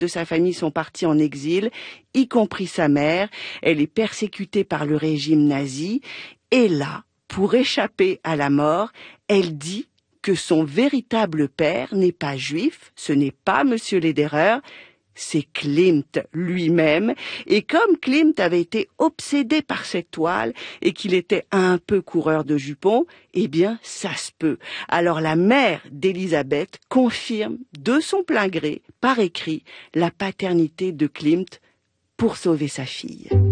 de sa famille sont partis en exil, y compris sa mère. Elle est persécutée par le régime nazi. Et là, pour échapper à la mort, elle dit que son véritable père n'est pas juif, ce n'est pas Monsieur Lederer, c'est Klimt lui-même. Et comme Klimt avait été obsédé par cette toile et qu'il était un peu coureur de jupons, eh bien, ça se peut. Alors la mère d'Elisabeth confirme de son plein gré, par écrit, la paternité de Klimt pour sauver sa fille.